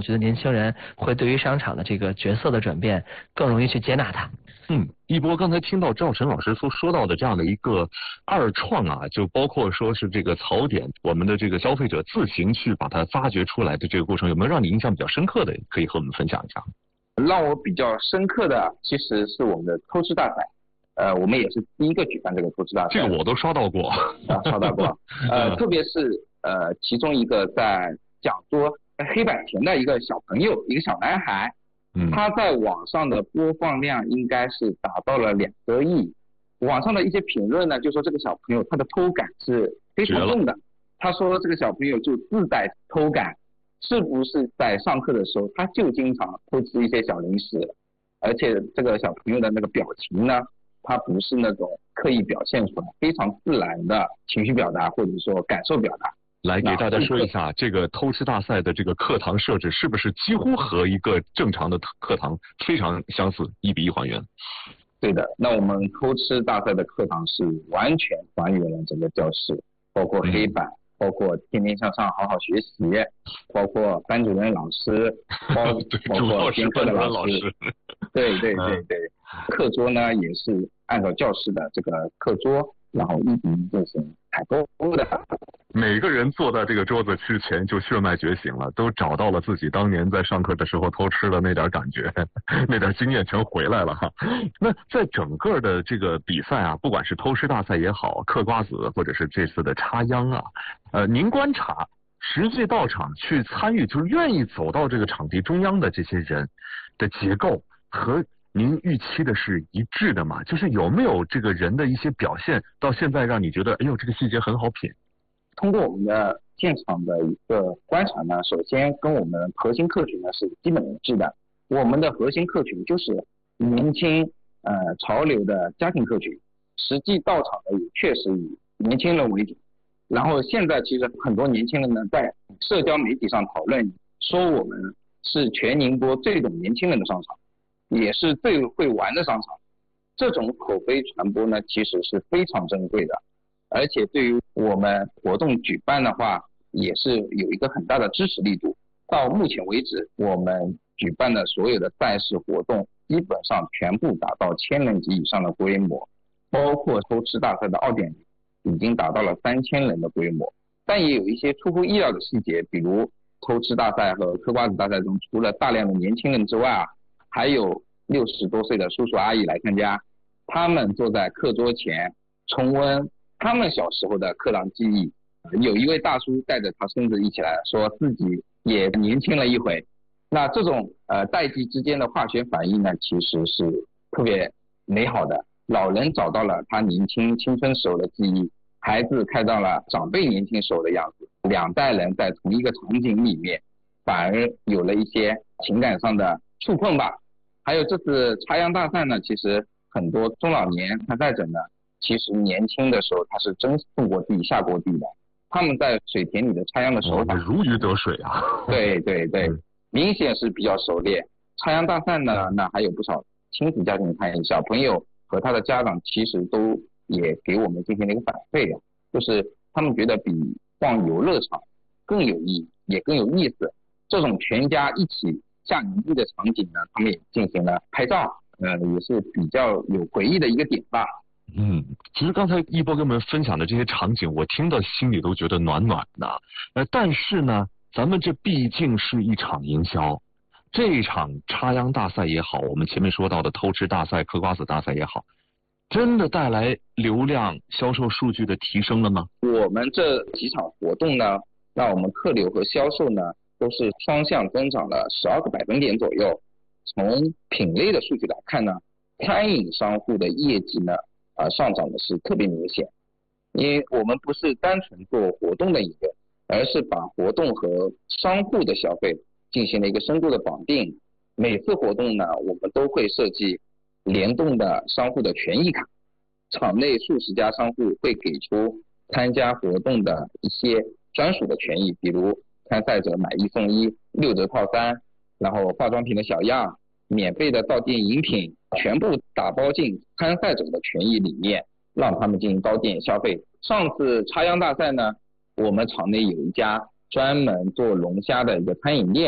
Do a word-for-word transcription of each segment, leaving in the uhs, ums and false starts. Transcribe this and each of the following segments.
觉得年轻人会对于商场的这个角色的转变更容易去接纳它。 嗯，一波刚才听到赵晨老师所说到的这样的一个二创啊，就包括说是这个槽点，我们的这个消费者自行去把它发掘出来的这个过程，有没有让你印象比较深刻的，可以和我们分享一下？ 让我比较深刻的其实是我们的偷吃大赛，呃，我们也是第一个举办这个偷吃大赛， 这个我都刷到过， 啊，刷到过，呃，特别是呃其中一个在讲说黑板前的一个小朋友，一个小男孩。他在网上的播放量应该是达到了两个亿，网上的一些评论呢，就说这个小朋友他的偷感是非常重的。他说这个小朋友就自带偷感，是不是在上课的时候他就经常偷吃一些小零食，而且这个小朋友的那个表情呢，他不是那种刻意表现出来，非常自然的情绪表达或者说感受表达。 来给大家说一下，这个偷吃大赛的这个课堂设置是不是几乎和一个正常的课堂非常相似，一比一还原？ 对的，那我们偷吃大赛的课堂是完全还原了整个教室，包括黑板，嗯、包括天天向上好好学习，包括班主任老师，包包括编课的老师，对对对对，课桌呢也是按照教室的这个课桌，然后一比一进行采购的。 每个人坐在这个桌子之前就血脉觉醒了，都找到了自己当年在上课的时候偷吃的那点感觉，那点经验全回来了哈。那在整个的这个比赛啊，不管是偷吃大赛也好，嗑瓜子或者是这次的插秧啊，呃，您观察实际到场去参与，就是愿意走到这个场地中央的这些人的结构和您预期的是一致的吗？就是有没有这个人的一些表现到现在让你觉得，哎呦，这个细节很好品？ 通过我们的现场的一个观察呢，首先跟我们核心客群呢是基本一致的。我们的核心客群就是年轻呃潮流的家庭客群，实际到场的也确实以年轻人为主。然后现在其实很多年轻人呢在社交媒体上讨论，说我们是全宁波最懂年轻人的商场，也是最会玩的商场。这种口碑传播呢其实是非常珍贵的。而且对于我们活动举办的话，也是有一个很大的支持力度。到目前为止，我们举办的所有的赛事活动，基本上全部达到千人级以上的规模，包括偷吃大赛的 二点零 已经达到了三千人的规模。但也有一些出乎意料的细节，比如偷吃大赛和嗑瓜子大赛中，除了大量的年轻人之外啊，还有六十多岁的叔叔阿姨来参加，他们坐在课桌前重温他们小时候的课堂记忆，有一位大叔带着他孙子一起来，说自己也年轻了一回。那这种呃代际之间的化学反应呢，其实是特别美好的。老人找到了他年轻青春时候的记忆，孩子看到了长辈年轻时候的样子，两代人在同一个场景里面，反而有了一些情感上的触碰吧。还有这次插秧大赛呢，其实很多中老年参赛者呢，其实年轻的时候他是真种过地下过地的，他们在水田里的插秧的手法、 哦、如鱼得水啊。 对对对，明显是比较熟练。插秧大赛呢，那还有不少亲子家庭参与，小朋友和他的家长其实都也给我们进行了一个反馈的，就是他们觉得比逛游乐场更有意义，也更有意思。这种全家一起下营地的场景呢，他们也进行了拍照，呃，也是比较有回忆的一个点吧。 嗯，其实刚才一波跟我们分享的这些场景，我听到心里都觉得暖暖的。呃，但是呢，咱们这毕竟是一场营销，这一场插秧大赛也好，我们前面说到的偷吃大赛、嗑瓜子大赛也好，真的带来流量、销售数据的提升了吗？ 我们这几场活动呢，那我们客流和销售呢，都是双向增长了十二个百分点左右。从品类的数据来看呢，餐饮商户的业绩呢，啊，上涨的是特别明显，因为我们不是单纯做活动的一个，而是把活动和商户的消费进行了一个深度的绑定。每次活动呢，我们都会设计联动的商户的权益卡，场内数十家商户会给出参加活动的一些专属的权益，比如参赛者买一送一、六折套餐，然后化妆品的小样、免费的到店饮品，全部打包进参赛者的权益里面，让他们进行到店消费。上次插秧大赛呢，我们场内有一家专门做龙虾的一个餐饮店，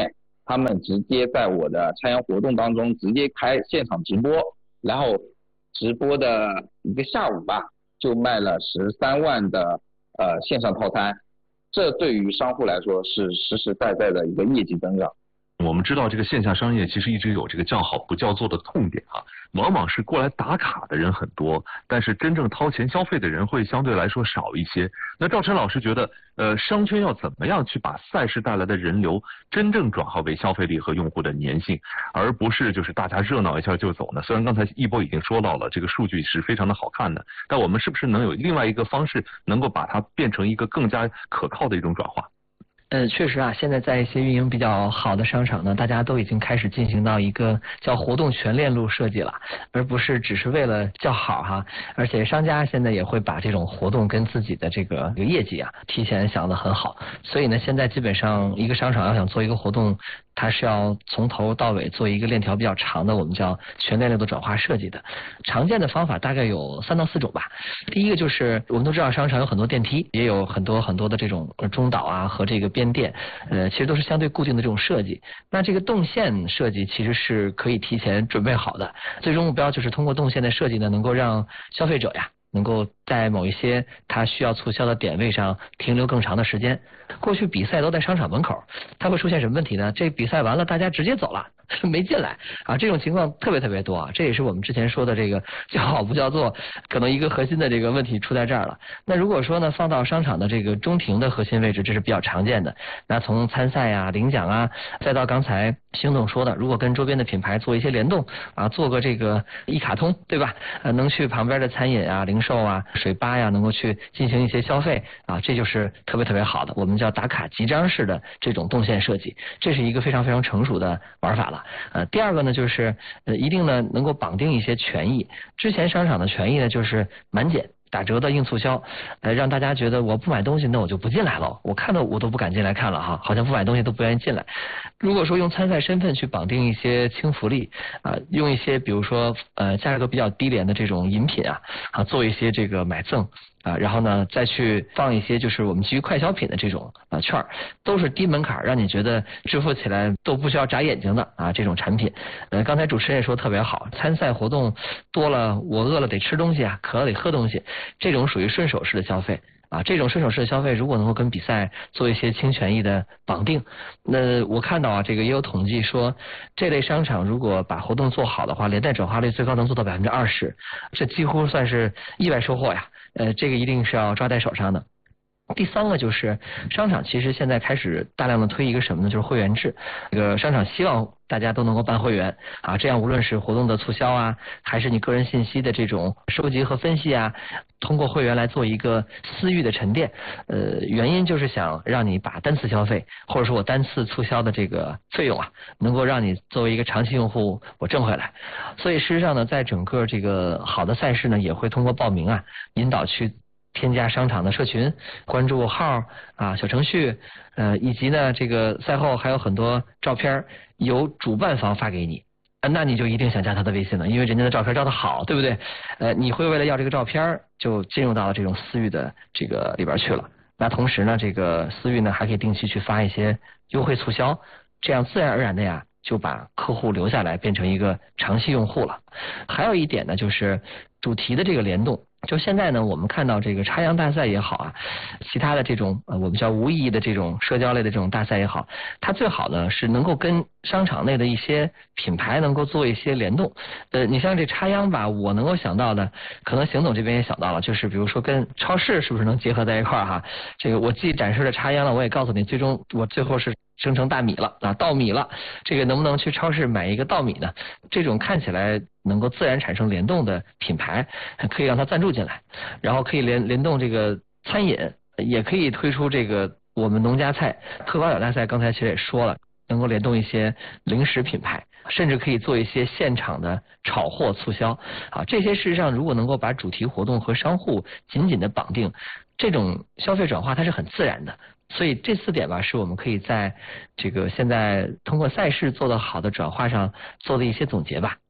他们直接在我的插秧活动当中直接开现场直播，然后直播的一个下午吧，就卖了十三万的呃线上套餐，这对于商户来说是实实在在的一个业绩增长。 我们知道这个线下商业其实一直有这个叫好不叫座的痛点啊，往往是过来打卡的人很多，但是真正掏钱消费的人会相对来说少一些。那赵晨老师觉得，呃，商圈要怎么样去把赛事带来的人流真正转化为消费力和用户的粘性，而不是就是大家热闹一下就走呢？虽然刚才一波已经说到了这个数据是非常的好看的，但我们是不是能有另外一个方式，能够把它变成一个更加可靠的一种转化？ 呃，确实啊，现在在一些运营比较好的商场呢，大家都已经开始进行到一个叫活动全链路设计了，而不是只是为了叫好哈。而且商家现在也会把这种活动跟自己的这个业绩啊提前想得很好，所以呢，现在基本上一个商场要想做一个活动，它是要从头到尾做一个链条比较长的，我们叫全链路的转化设计的。常见的方法大概有三到四种吧。第一个就是我们都知道商场有很多电梯，也有很多很多的这种中岛啊和这个边店，呃，其实都是相对固定的这种设计。那这个动线设计其实是可以提前准备好的，最终目标就是通过动线的设计呢，能够让消费者呀能够在某一些他需要促销的点位上停留更长的时间。过去比赛都在商场门口，它会出现什么问题呢？这比赛完了，大家直接走了，没进来啊，这种情况特别特别多啊。这也是我们之前说的这个叫好不叫座，可能一个核心的这个问题出在这儿了。那如果说呢，放到商场的这个中庭的核心位置，这是比较常见的。那从参赛啊、领奖啊，再到刚才邢总说的，如果跟周边的品牌做一些联动啊，做个这个一卡通，对吧？呃，能去旁边的餐饮啊、零售啊、水吧呀，能够去进行一些消费啊，这就是特别特别好的，我们叫打卡集章式的这种动线设计，这是一个非常非常成熟的玩法了。呃，第二个呢，就是呃，一定呢能够绑定一些权益。之前商场的权益呢，就是满减、打折的硬促销，呃，让大家觉得我不买东西，那我就不进来了，我看到我都不敢进来看了哈，好像不买东西都不愿意进来。如果说用参赛身份去绑定一些轻福利啊、呃，用一些比如说呃价格比较低廉的这种饮品啊，啊做一些这个买赠。啊，然后呢，再去放一些就是我们基于快消品的这种啊券，都是低门槛，让你觉得支付起来都不需要眨眼睛的啊这种产品。呃，刚才主持人也说特别好，参赛活动多了，我饿了得吃东西啊，渴了得喝东西，这种属于顺手式的消费。啊，这种顺手式的消费，如果能够跟比赛做一些轻权益的绑定，那我看到啊，这个也有统计说，这类商场如果把活动做好的话，连带转化率最高能做到百分之二十，这几乎算是意外收获呀。呃，这个一定是要抓在手上的。第三个就是商场其实现在开始大量的推一个什么呢？就是会员制。这个商场希望大家都能够办会员啊，这样无论是活动的促销啊，还是你个人信息的这种收集和分析啊，通过会员来做一个私域的沉淀。呃，原因就是想让你把单次消费或者说我单次促销的这个费用啊，能够让你作为一个长期用户我挣回来。所以事实上呢，在整个这个好的赛事呢，也会通过报名啊，引导去添加商场的社群，关注号啊、小程序，呃，以及呢，这个赛后还有很多照片由主办方发给你，啊，那你就一定想加他的微信了，因为人家的照片照得好，对不对？呃，你会为了要这个照片，就进入到了这种私域的这个里边去了。那同时呢，这个私域呢还可以定期去发一些优惠促销，这样自然而然的呀，就把客户留下来，变成一个长期用户了。还有一点呢，就是主题的这个联动。就现在呢，我们看到这个插秧大赛也好啊，其他的这种呃我们叫无意义的这种社交类的这种大赛也好，它最好呢是能够跟商场内的一些品牌能够做一些联动。呃，你像这插秧吧，我能够想到的，可能邢总这边也想到了，就是比如说跟超市是不是能结合在一块儿哈？这个我既展示了插秧了，我也告诉你，最终我最后是生成大米了啊，稻米了。这个能不能去超市买一个稻米呢？这种看起来能够自然产生联动的品牌，可以让它赞助进来，然后可以联联动这个餐饮，也可以推出这个我们农家菜特高脚大赛。刚才其实也说了，能够联动一些零食品牌，甚至可以做一些现场的炒货促销啊。这些事实上，如果能够把主题活动和商户紧紧的绑定，这种消费转化它是很自然的。所以这四点吧，是我们可以在这个现在通过赛事做得好的转化上做的一些总结吧。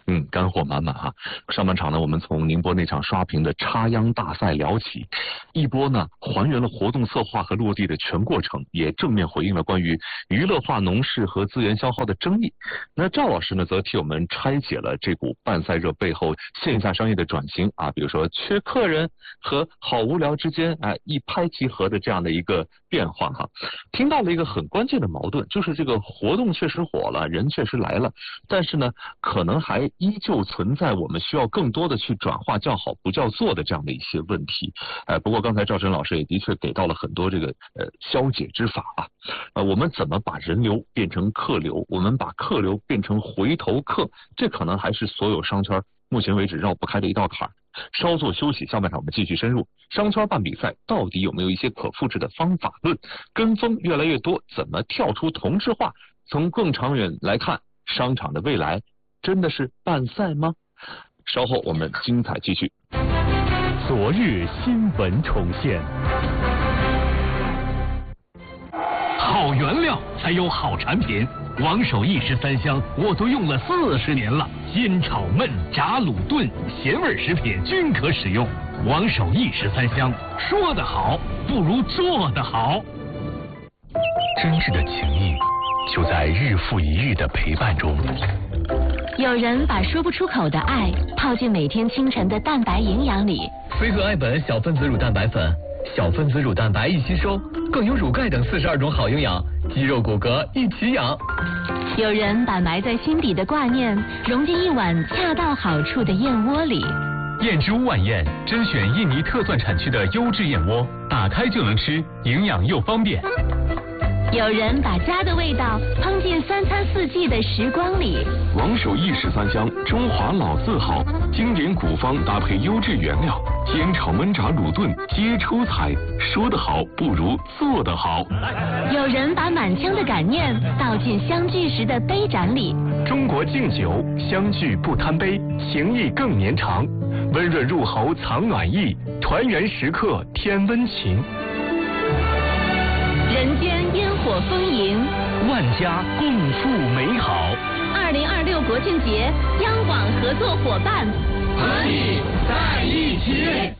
嗯，干货满满哈。上半场呢，我们从宁波那场刷屏的插秧大赛聊起，一波呢还原了活动策划和落地的全过程，也正面回应了关于娱乐化农事和资源消耗的争议。那赵老师呢，则替我们拆解了这股办赛热背后线下商业的转型啊，比如说缺客人和好无聊之间啊一拍即合的这样的一个变化哈。听到了一个很关键的矛盾，就是这个活动确实火了，人确实来了，但是呢，可能还依旧存在我们需要更多的去转化叫好不叫座的这样的一些问题。呃，不过刚才赵晨老师也的确给到了很多这个呃消解之法啊。呃，我们怎么把人流变成客流？我们把客流变成回头客，这可能还是所有商圈目前为止绕不开的一道坎儿。稍作休息，下半场我们继续深入商圈办比赛到底有没有一些可复制的方法论？跟风越来越多，怎么跳出同质化？从更长远来看，商场的未来真的是办赛吗？稍后我们精彩继续。 昨日新闻重现。好原料才有好产品，王守义十三香我都用了四十年了，煎炒焖炸卤炖咸味食品均可使用。王守义十三香，说得好不如做得好。真挚的情谊就在日复一日的陪伴中。 有人把说不出口的爱泡进每天清晨的蛋白营养里。 飞鹤爱本小分子乳蛋白粉，小分子乳蛋白易吸收，更有乳钙等四十二种好营养，肌肉骨骼一起养。 有人把埋在心底的挂念融进一碗恰到好处的燕窝里。 燕之屋晚宴甄选印尼特钻产区的优质燕窝，打开就能吃，营养又方便。 有人把家的味道烹进三餐四季的时光里。 王守义十三香，中华老字号，经典古方搭配优质原料，煎炒焖炸卤炖皆出彩。说得好不如做得好。 有人把满腔的感念倒进相聚时的杯盏里。 中国敬酒，相聚不贪杯，情谊更绵长。温润入喉藏暖意，团圆时刻添温情。 人间烟火丰盈， 万家共赴美好。 二零二六国庆节，央广合作伙伴和你在一起。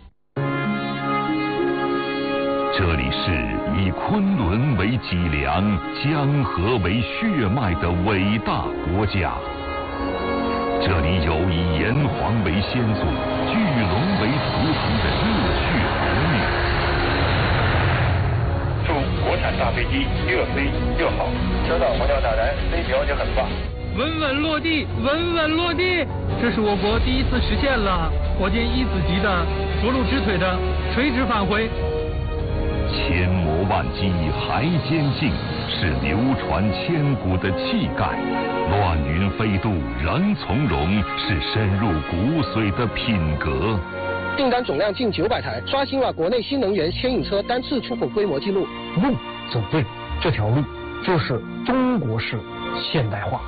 这里是以昆仑为脊梁、江河为血脉的伟大国家。这里有以炎黄为先祖、巨龙为图腾的热血儿女。 祝国产大飞机越飞越好，收到黄教大人，飞行就很棒。 稳稳落地，稳稳落地，这是我国第一次实现了火箭一子级的着陆直腿的垂直返回。 千磨万击还坚劲，是流传千古的气概；乱云飞渡仍从容，是深入骨髓的品格。 订单总量近九百台，刷新了国内新能源牵引车单次出口规模纪录。 路走对，这条路就是中国式现代化。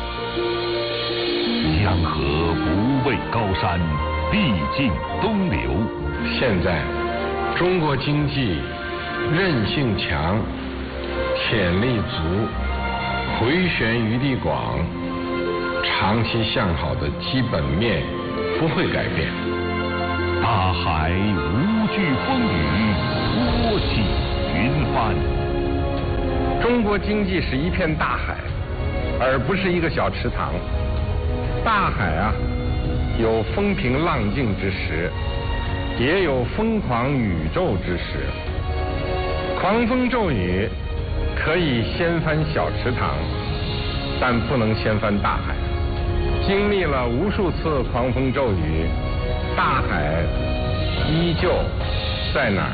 江河不畏高山，必尽东流。 现在中国经济韧性强，潜力足，回旋余地广，长期向好的基本面不会改变。 大海无惧风雨，托起云帆。 中国经济是一片大海，而不是一个小池塘。大海啊，有风平浪静之时，也有疯狂宇宙之时。狂风骤雨可以掀翻小池塘，但不能掀翻大海。经历了无数次狂风骤雨，大海依旧在哪儿？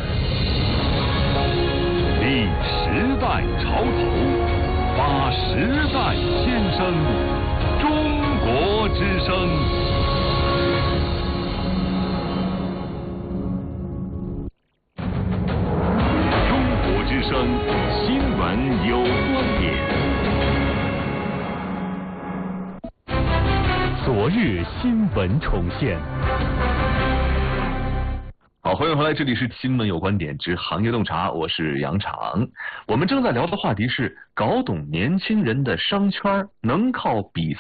立时代潮头，把时代先声，中国之声。中国之声新闻有观点。 昨日新闻重现。 好，欢迎回来，这里是新闻有观点之行业洞察，我是杨昶。我们正在聊的话题是搞懂年轻人的商圈能靠比赛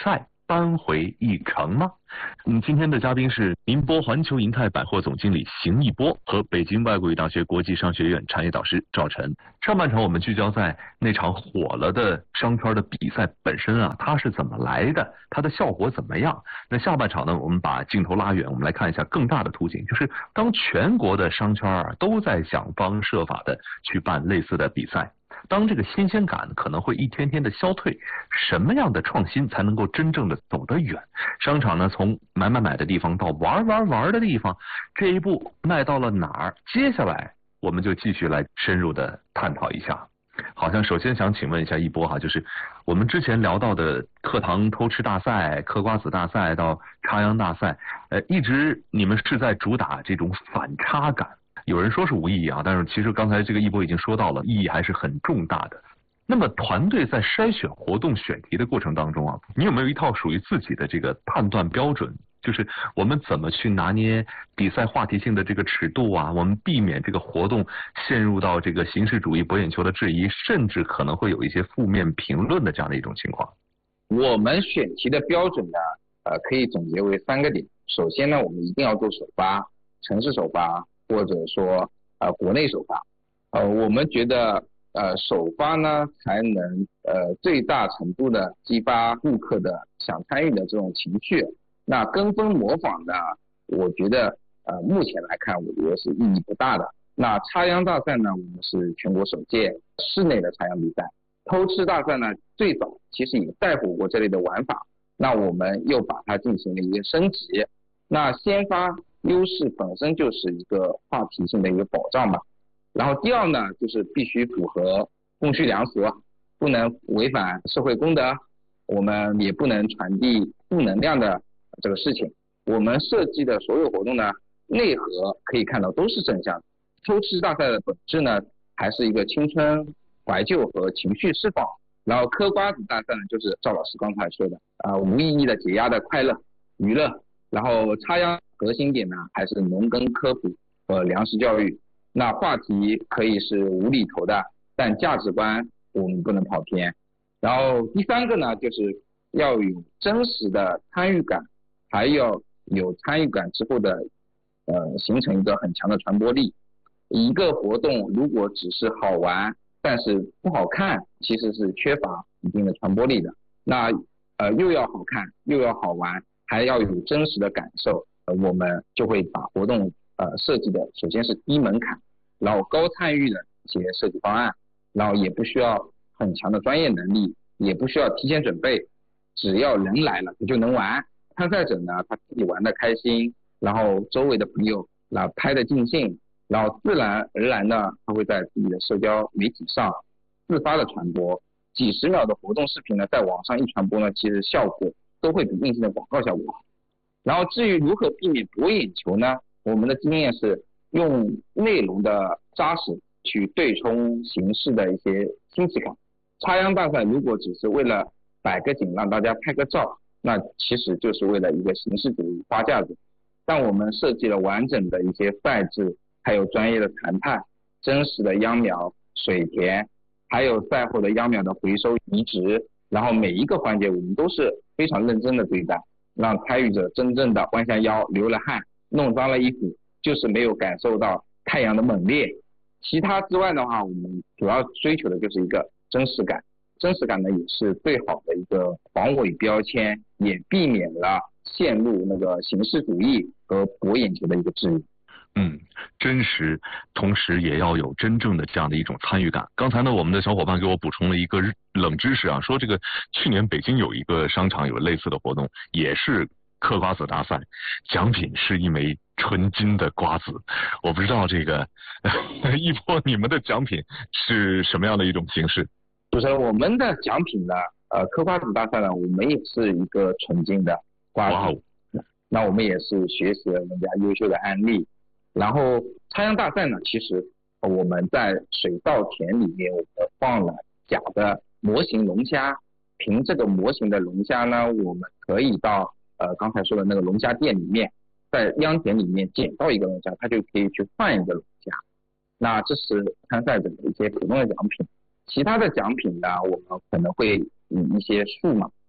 扳回一城吗？嗯，今天的嘉宾是宁波环球银泰百货总经理邢一波和北京外国语大学国际商学院产业导师赵晨。上半场我们聚焦在那场火了的商圈的比赛本身啊，它是怎么来的，它的效果怎么样？那下半场呢，我们把镜头拉远，我们来看一下更大的图景，就是当全国的商圈啊都在想方设法的去办类似的比赛。当这个新鲜感可能会一天天的消退，什么样的创新才能够真正的走得远？商场呢，从买买买的地方到玩玩玩的地方，这一步迈到了哪儿？接下来我们就继续来深入的探讨一下。好像首先想请问一下一波哈，就是我们之前聊到的课堂偷吃大赛、嗑瓜子大赛到插秧大赛，呃，一直你们是在主打这种反差感。有人说是无意义啊，但是其实刚才这个一波已经说到了，意义还是很重大的。那么团队在筛选活动选题的过程当中啊，你有没有一套属于自己的这个判断标准？就是我们怎么去拿捏比赛话题性的这个尺度啊，我们避免这个活动陷入到这个形式主义博眼球的质疑，甚至可能会有一些负面评论的这样的一种情况。 我们选题的标准呢，呃，可以总结为三个点。首先呢，我们一定要做首发，城市首发，或者说呃国内首发。呃，我们觉得呃首发呢，才能呃最大程度的激发顾客的想参与的这种情绪。那跟风模仿呢，我觉得呃目前来看，我觉得是意义不大的。那插秧大赛呢，我们是全国首届室内的插秧比赛。偷吃大赛呢，最早其实也带火过这类的玩法，那我们又把它进行了一个升级。那先发优势本身就是一个话题性的一个保障吧。然后第二呢，就是必须符合公序良俗，不能违反社会公德，我们也不能传递负能量的这个事情。我们设计的所有活动呢，内核可以看到都是正向的。偷吃大赛的本质呢，还是一个青春怀旧和情绪释放。然后嗑瓜子大赛呢，就是赵老师刚才说的啊、呃，无意义的解压的快乐娱乐。然后插秧核心点呢，还是农耕科普和粮食教育。那话题可以是无厘头的，但价值观我们不能跑偏。然后第三个呢，就是要有真实的参与感，还要有参与感之后的呃形成一个很强的传播力。一个活动如果只是好玩，但是不好看，其实是缺乏一定的传播力的。那呃又要好看又要好玩，还要有真实的感受，呃我们就会把活动呃设计的首先是低门槛，然后高参与的一些设计方案，然后也不需要很强的专业能力，也不需要提前准备，只要人来了你就能玩。参赛者呢，他自己玩的开心，然后周围的朋友那拍的尽兴，然后自然而然呢，他会在自己的社交媒体上自发的传播。几十秒的活动视频呢，在网上一传播呢，其实效果都会比硬性的广告效果好。然后至于如何避免博眼球呢，我们的经验是用内容的扎实去对冲形式的一些新奇感。插秧大赛如果只是为了摆个景让大家拍个照，那其实就是为了一个形式主义花架子。但我们设计了完整的一些赛制，还有专业的谈判，真实的秧苗、水田，还有赛后的秧苗的回收移植，然后每一个环节我们都是非常认真的对待，让参与者真正的弯下腰流了汗，弄脏了衣服，就是没有感受到太阳的猛烈。其他之外的话，我们主要追求的就是一个真实感。真实感呢，也是最好的一个防伪标签，也避免了陷入那个形式主义和博眼球的一个质疑。 嗯，真实，同时也要有真正的这样的一种参与感。刚才呢，我们的小伙伴给我补充了一个冷知识啊，说这个去年北京有一个商场有类似的活动，也是嗑瓜子大赛，奖品是一枚纯金的瓜子。我不知道这个一波你们的奖品是什么样的一种形式？ 主持人，我们的奖品呢，呃，嗑瓜子大赛呢，我们也是一个纯金的瓜子。那我们也是学习了人家优秀的案例。然后插秧大赛呢，其实我们在水稻田里面我们放了假的模型龙虾，凭这个模型的龙虾呢，我们可以到呃刚才说的那个龙虾店里面，在秧田里面捡到一个龙虾，他就可以去换一个龙虾。那这是参赛者的一些普通的奖品。其他的奖品呢，我们可能会以一些数码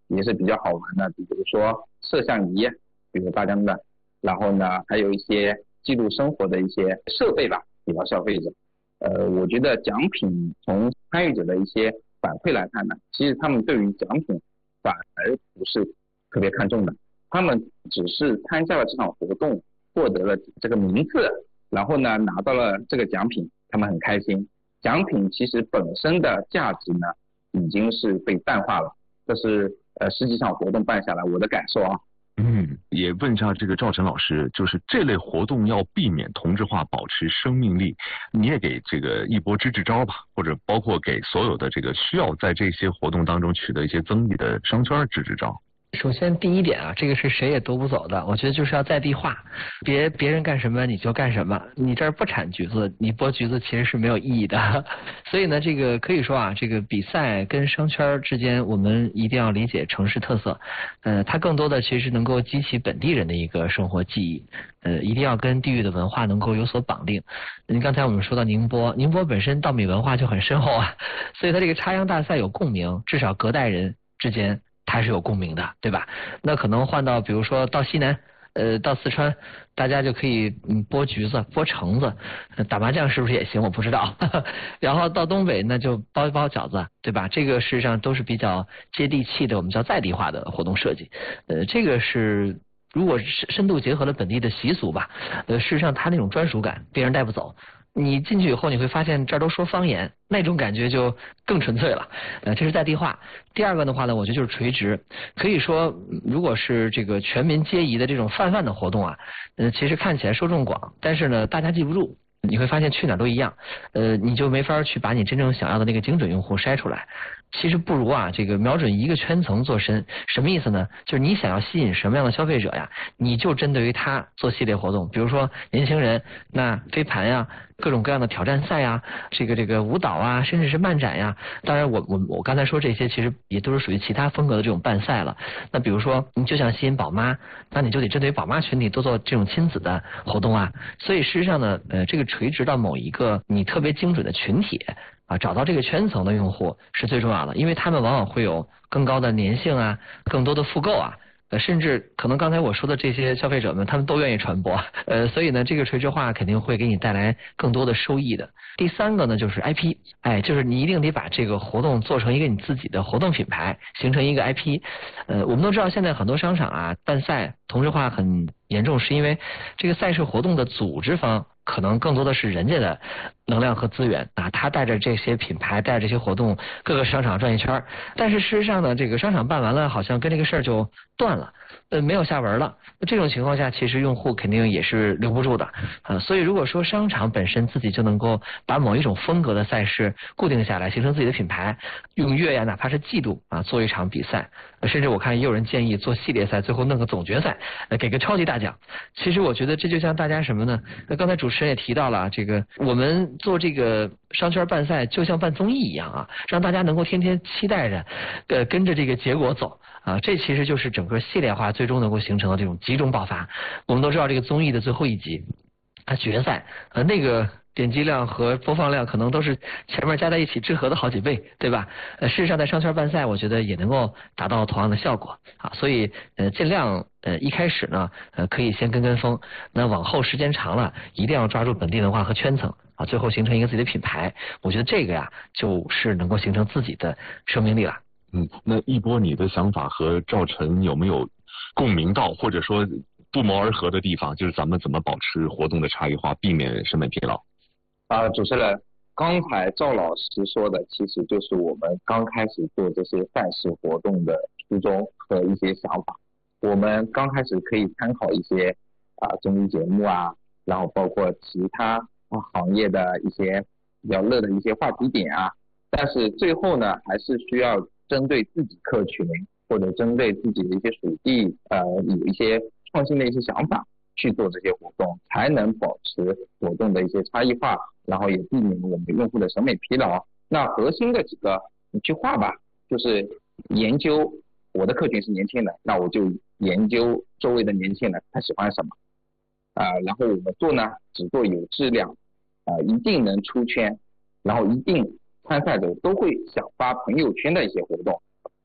也是比较好玩的，比如说摄像仪，比如大疆的，然后呢还有一些记录生活的一些设备吧，给到消费者。呃，我觉得奖品从参与者的一些反馈来看呢，其实他们对于奖品反而不是特别看重的，他们只是参加了这场活动，获得了这个名次，然后呢拿到了这个奖品，他们很开心。奖品其实本身的价值呢已经是被淡化了，这是呃实际上活动办下来我的感受啊。 嗯，也问一下这个赵晨老师，就是这类活动要避免同质化，保持生命力，你也给这个一波支支招吧，或者包括给所有的这个需要在这些活动当中取得一些增益的商圈支支招。 首先第一点啊，这个是谁也夺不走的，我觉得就是要在地化，别别人干什么你就干什么，你这儿不产橘子，你剥橘子其实是没有意义的。所以呢，这个可以说啊，这个比赛跟商圈之间，我们一定要理解城市特色，呃，它更多的其实能够激起本地人的一个生活记忆，呃，一定要跟地域的文化能够有所绑定。你刚才我们说到宁波，宁波本身稻米文化就很深厚啊，所以它这个插秧大赛有共鸣，至少隔代人之间它是有共鸣的，对吧？那可能换到比如说到西南，呃，到四川，大家就可以嗯剥橘子、剥橙子，打麻将是不是也行？我不知道。然后到东北那就包一包饺子，对吧？这个事实上都是比较接地气的，我们叫在地化的活动设计。呃，这个是如果深度结合了本地的习俗吧，呃，事实上它那种专属感别人带不走。你进去以后你会发现这儿都说方言，那种感觉就更纯粹了，呃，这是在地化。第二个的话呢，我觉得就是垂直，可以说如果是这个全民皆宜的这种泛泛的活动啊，呃，其实看起来受众广，但是呢大家记不住，你会发现去哪都一样，呃，你就没法去把你真正想要的那个精准用户筛出来。其实不如啊，这个瞄准一个圈层做深，什么意思呢？就是你想要吸引什么样的消费者呀，你就针对于他做系列活动，比如说年轻人，那飞盘呀，各种各样的挑战赛呀，这个这个舞蹈啊，甚至是漫展呀。当然我我我刚才说这些其实也都是属于其他风格的这种办赛了。那比如说你就想吸引宝妈，那你就得针对宝妈群体多做这种亲子的活动啊。所以事实上呢，呃，这个垂直到某一个你特别精准的群体啊，找到这个圈层的用户是最重要的，因为他们往往会有更高的粘性啊，更多的复购啊，呃，甚至可能刚才我说的这些消费者们，他们都愿意传播，呃，所以呢，这个垂直化肯定会给你带来更多的收益的。第三个呢，就是 I P， 哎，就是你一定得把这个活动做成一个你自己的活动品牌，形成一个 I P。呃，我们都知道现在很多商场啊办赛同质化很严重，是因为这个赛事活动的组织方可能更多的是人家的能量和资源啊，他带着这些品牌，带着这些活动，各个商场转一圈。但是事实上呢，这个商场办完了，好像跟这个事儿就断了，呃，没有下文了。这种情况下，其实用户肯定也是留不住的啊。所以如果说商场本身自己就能够把某一种风格的赛事固定下来，形成自己的品牌，用月呀，哪怕是季度啊，做一场比赛，甚至我看也有人建议做系列赛，最后弄个总决赛，呃，给个超级大奖。其实我觉得这就像大家什么呢？那刚才主持人也提到了，这个我们做这个商圈办赛就像办综艺一样啊，让大家能够天天期待着，呃，跟着这个结果走啊，这其实就是整个系列化最终能够形成的这种集中爆发。我们都知道这个综艺的最后一集，它决赛，呃，那个点击量和播放量可能都是前面加在一起之和的好几倍，对吧？呃，事实上在商圈办赛，我觉得也能够达到同样的效果啊。所以呃，尽量呃一开始呢，呃可以先跟跟风，那往后时间长了，一定要抓住本地文化和圈层啊，最后形成一个自己的品牌。我觉得这个呀，就是能够形成自己的生命力了。 嗯，那一波你的想法和赵晨有没有共鸣到，或者说不谋而合的地方？就是咱们怎么保持活动的差异化，避免审美疲劳？ 啊，主持人，刚才赵老师说的，其实就是我们刚开始做这些赛事活动的初衷和一些想法。我们刚开始可以参考一些啊综艺节目啊，然后包括其他行业的一些比较热的一些话题点啊，但是最后呢，还是需要针对自己客群或者针对自己的一些属地，呃，有一些创新的一些想法去做这些活动，才能保持活动的一些差异化，然后也避免我们用户的审美疲劳。那核心的几个一句话吧，就是研究我的客群是年轻人，那我就研究周围的年轻人他喜欢什么，啊、呃，然后我们做呢，只做有质量，啊、呃，一定能出圈，然后一定参赛者都会想发朋友圈的一些活动。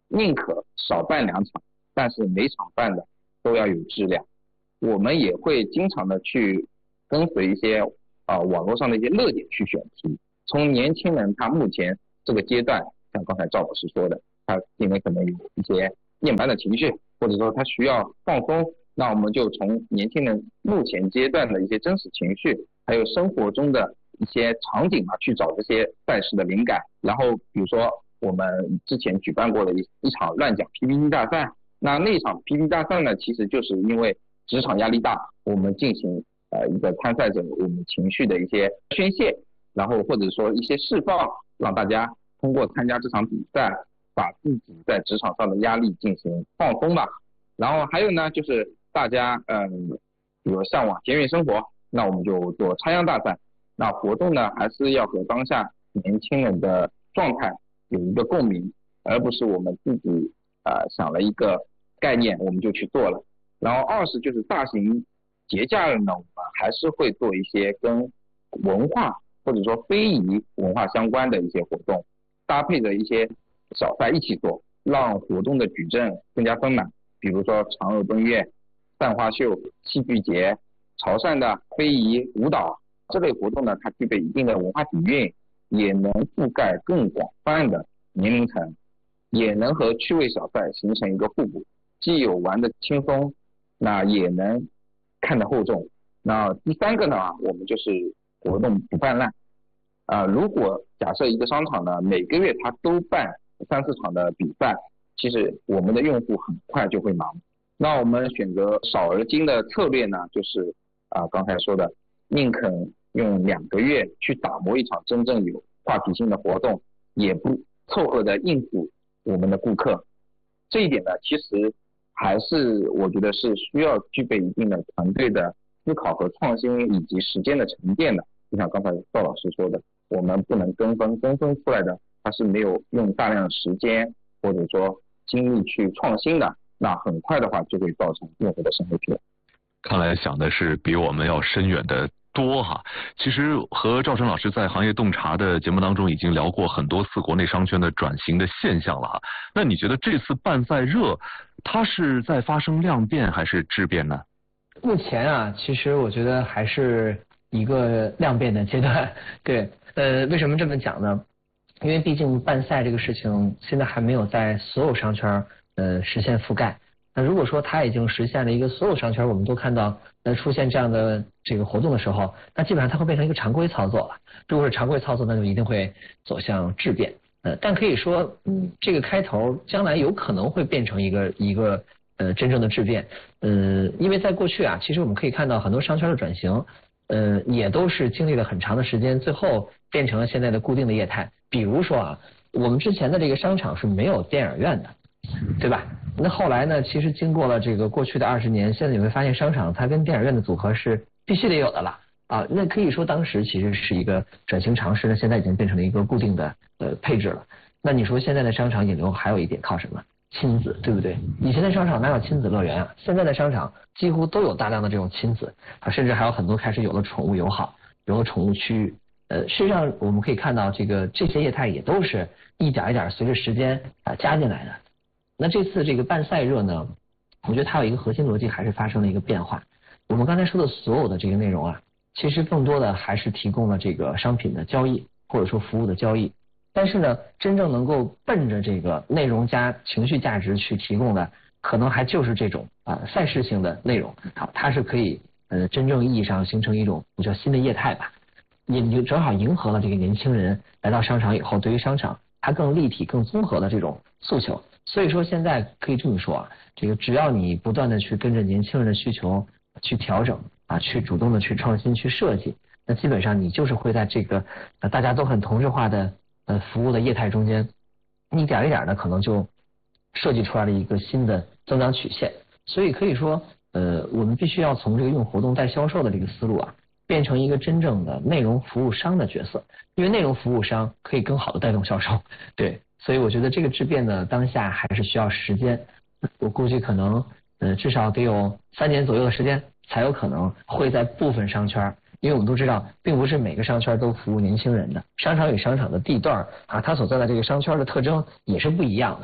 宁可少办两场，但是每场办的都要有质量。我们也会经常的去跟随一些啊、呃、网络上的一些热点去选题，从年轻人他目前这个阶段，像刚才赵老师说的，他因为可能有一些厌烦的情绪，或者说他需要放松，那我们就从年轻人目前阶段的一些真实情绪，还有生活中的一些场景啊，去找这些赛事的灵感。然后比如说我们之前举办过的一一场乱讲 P P T 大赛，那那场 P P T 大赛呢，其实就是因为职场压力大，我们进行呃一个参赛者我们情绪的一些宣泄，然后或者说一些释放，让大家通过参加这场比赛，把自己在职场上的压力进行放松吧。然后还有呢，就是大家嗯，比如向往节约生活，那我们就做插秧大赛。那活动呢，还是要和当下年轻人的状态有一个共鸣，而不是我们自己呃想了一个概念我们就去做了。然后二是就是大型节假日呢，我们还是会做一些跟文化或者说非遗文化相关的一些活动，搭配着一些小赛一起做，让活动的矩阵更加丰满。比如说嫦娥奔月、散花秀、戏剧节、潮汕的非遗舞蹈这类活动呢，它具备一定的文化底蕴，也能覆盖更广泛的年龄层，也能和趣味小赛形成一个互补，既有玩的轻松，那也能看得厚重。那第三个呢，我们就是活动不泛滥啊、呃。如果假设一个商场呢，每个月它都办三四场的比赛，其实我们的用户很快就会忙。那我们选择少而精的策略呢，就是啊、呃、刚才说的，宁肯用两个月去打磨一场真正有话题性的活动，也不凑合的应付我们的顾客。这一点呢，其实还是我觉得是需要具备一定的团队的思考和创新以及时间的沉淀的。就像刚才赵老师说的，我们不能跟风，跟风出来的它是没有用大量的时间或者说精力去创新的，那很快的话就会造成用户的审美疲劳。 看来想的是比我们要深远的多哈。其实和赵晨老师在行业洞察的节目当中已经聊过很多次国内商圈的转型的现象了哈。那你觉得这次办赛热，它是在发生量变还是质变呢？ 目前啊，其实我觉得还是一个量变的阶段。对，呃，为什么这么讲呢？因为毕竟办赛这个事情现在还没有在所有商圈呃实现覆盖。那如果说它已经实现了一个所有商圈我们都看到呃出现这样的这个活动的时候，那基本上它会变成一个常规操作了。如果是常规操作，那就一定会走向质变。呃，但可以说，嗯，这个开头将来有可能会变成一个一个呃真正的质变。呃，因为在过去啊，其实我们可以看到很多商圈的转型，呃，也都是经历了很长的时间，最后变成了现在的固定的业态。比如说啊，我们之前的这个商场是没有电影院的，对吧？那后来呢，其实经过了这个过去的二十年，现在你会发现商场它跟电影院的组合是必须得有的了啊。那可以说当时其实是一个转型尝试，那现在已经变成了一个固定的呃配置了。那你说现在的商场引流还有一点靠什么？亲子，对不对？以前的商场哪有亲子乐园啊？现在的商场几乎都有大量的这种亲子啊，甚至还有很多开始有了宠物友好，有了宠物区域。呃，事实上我们可以看到，这个这些业态也都是一点一点随着时间啊加进来的。那这次这个办赛热呢，我觉得它有一个核心逻辑还是发生了一个变化。我们刚才说的所有的这个内容啊，其实更多的还是提供了这个商品的交易或者说服务的交易。但是呢，真正能够奔着这个内容加情绪价值去提供的，可能还就是这种啊赛事性的内容。好，它是可以呃真正意义上形成一种比较新的业态吧。也就正好迎合了这个年轻人来到商场以后，对于商场它更立体、更综合的这种诉求。所以说现在可以这么说啊，这个只要你不断的去跟着年轻人的需求去调整啊，去主动的去创新、去设计，那基本上你就是会在这个呃大家都很同质化的呃服务的业态中间，一点一点的可能就设计出来了一个新的增长曲线。所以可以说，呃，我们必须要从这个用活动带销售的这个思路啊，变成一个真正的内容服务商的角色，因为内容服务商可以更好的带动销售。对，所以我觉得这个质变呢，当下还是需要时间。我估计可能呃至少得有三年左右的时间，才有可能会在部分商圈，因为我们都知道，并不是每个商圈都服务年轻人的，商场与商场的地段啊，它所在的这个商圈的特征也是不一样的。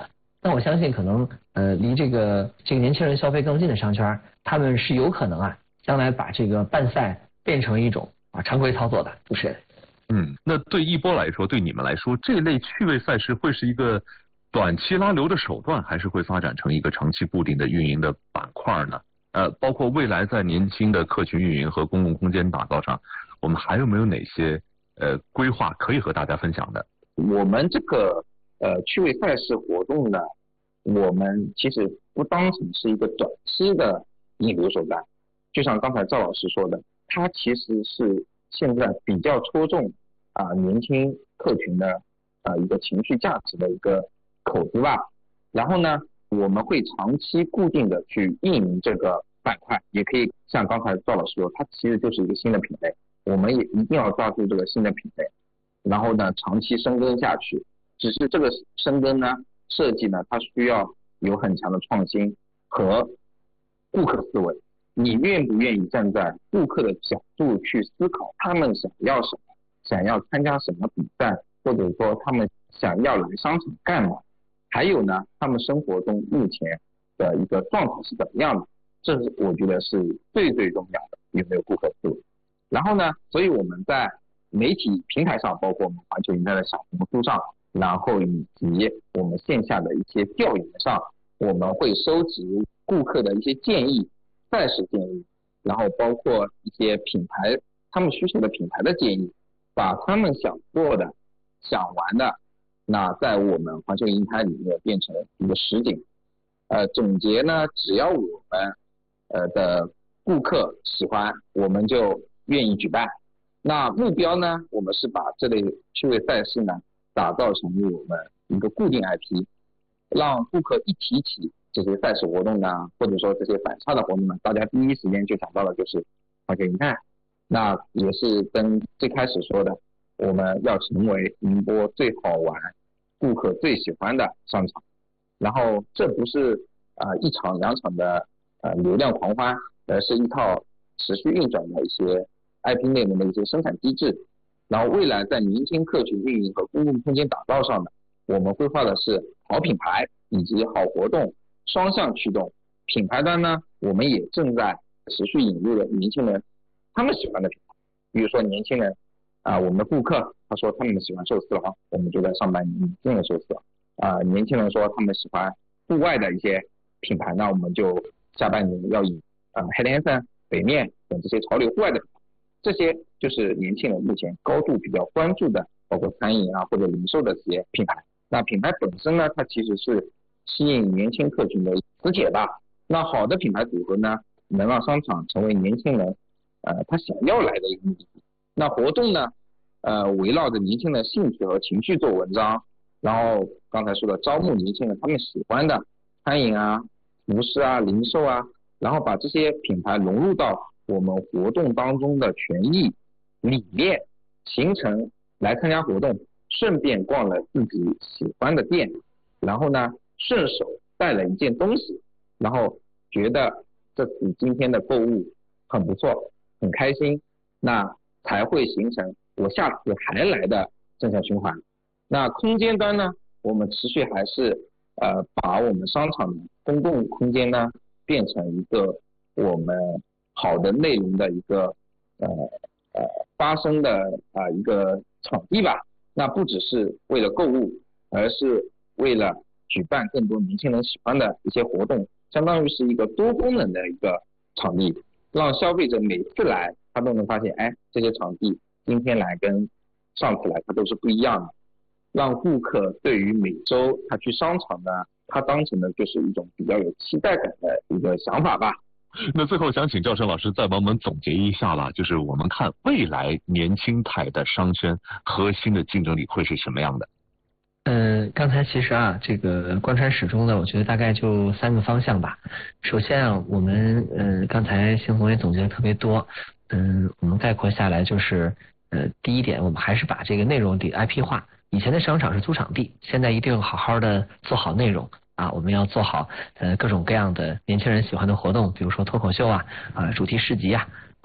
那我相信可能呃离这个这个年轻人消费更近的商圈，他们是有可能啊将来把这个办赛变成一种啊常规操作的。主持人， 嗯，那对一波来说，对你们来说，这类趣味赛事会是一个短期拉流的手段，还是会发展成一个长期固定的运营的板块呢？呃，包括未来在年轻的客群运营和公共空间打造上，我们还有没有哪些呃规划可以和大家分享的？ 我们这个呃趣味赛事活动呢，我们其实不当成是一个短期的引流手段，就像刚才赵老师说的，它其实是现在比较戳中啊、呃、年轻客群的啊、呃、一个情绪价值的一个口子吧。然后呢，我们会长期固定的去运营这个板块，也可以像刚才赵老师说，它其实就是一个新的品类，我们也一定要抓住这个新的品类，然后呢长期深耕下去。只是这个深耕呢设计呢，它需要有很强的创新和顾客思维。你愿不愿意站在顾客的角度去思考他们想要什么，想要参加什么比赛，或者说他们想要来商场干嘛，还有呢他们生活中目前的一个状态是怎么样的，这是我觉得是最最重要的，有没有顾客思维。然后呢，所以我们在媒体平台上，包括我们环球银泰的小红书上，然后以及我们线下的一些调研上，我们会收集顾客的一些建议，赛事建议，然后包括一些品牌他们需求的品牌的建议，把他们想做的想玩的那在我们环球银泰里面变成一个实景。呃，总结呢，只要我们呃的顾客喜欢，我们就愿意举办。那目标呢，我们是把这类趣味赛事呢打造成我们一个固定 I P， 让顾客一提起这些赛事活动呢，或者说这些反差的活动呢，大家第一时间就想到的就是环球银泰。那也是跟最开始说的，我们要成为宁波最好玩、顾客最喜欢的商场。然后这不是啊、呃、一场两场的呃流量狂欢，而是一套持续运转的一些 I P 内容的一些生产机制。然后未来在年轻客群运营和公共空间打造上呢，我们规划的是好品牌以及好活动双向驱动。品牌端呢，我们也正在持续引入了年轻人他们喜欢的品牌，比如说年轻人啊、呃，我们的顾客他说他们喜欢寿司郎，我们就在上半年引进了寿司郎。啊、呃，年轻人说他们喜欢户外的一些品牌，那我们就下半年要引啊黑莲山、北面等这些潮流户外的品牌。这些就是年轻人目前高度比较关注的，包括餐饮啊或者零售的这些品牌。那品牌本身呢，它其实是吸引年轻客群的磁铁吧。那好的品牌组合呢，能让商场成为年轻人呃他想要来的一个目的地。那活动呢，呃围绕着年轻人兴趣和情绪做文章，然后刚才说的招募年轻人他们喜欢的餐饮啊、服饰啊、零售啊，然后把这些品牌融入到我们活动当中的权益里面，形成来参加活动顺便逛了自己喜欢的店，然后呢顺手带了一件东西，然后觉得这次今天的购物很不错很开心，那才会形成我下次还来的正向循环。那空间端呢，我们持续还是呃把我们商场的公共空间呢变成一个我们好的内容的一个呃呃发生的啊、呃、一个场地吧。那不只是为了购物，而是为了举办更多年轻人喜欢的一些活动，相当于是一个多功能的一个场地，让消费者每次来他都能发现，哎，这些场地今天来跟上次来它都是不一样的，让顾客对于每周他去商场呢，他当成的就是一种比较有期待感的一个想法吧。 那最后想请赵生老师再帮我们总结一下了，就是我们看未来年轻态的商圈核心的竞争力会是什么样的？ 呃，刚才其实啊，这个贯穿始终的，我觉得大概就三个方向吧。首先啊，我们呃刚才邢总也总结的特别多，嗯、呃，我们概括下来就是呃第一点，我们还是把这个内容得 I P 化。以前的商场是租场地，现在一定好好的做好内容啊，我们要做好呃各种各样的年轻人喜欢的活动，比如说脱口秀啊啊主题市集啊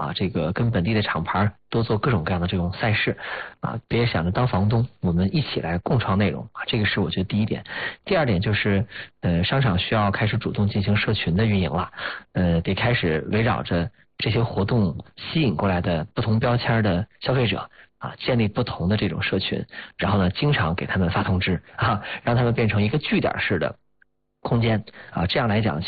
啊，这个跟本地的厂牌多做各种各样的这种赛事啊，别想着当房东，我们一起来共创内容啊，这个是我觉得第一点。第二点就是呃，商场需要开始主动进行社群的运营了，呃，得开始围绕着这些活动吸引过来的不同标签的消费者啊，建立不同的这种社群，然后呢，经常给他们发通知啊，让他们变成一个据点式的空间啊，这样来讲，其